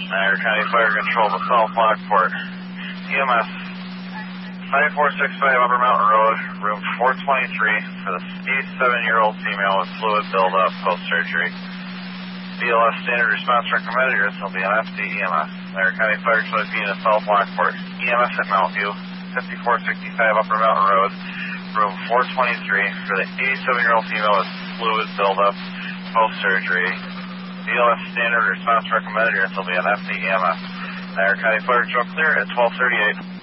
Niagara County Fire Control to South Lockport. EMS 5465 Upper Mountain Road, room 423 for the 87-year-old female with fluid buildup post-surgery. BLS standard response recommended. This will be an FD EMS. Niagara County Fire Control to South Lockport. EMS at Mount View 5465 Upper Mountain Road, room 423 for the 87-year-old female with fluid buildup post-surgery. BLS standard response recommended. This will be an FD EMS. Niagara County Fire Control clear at 1238.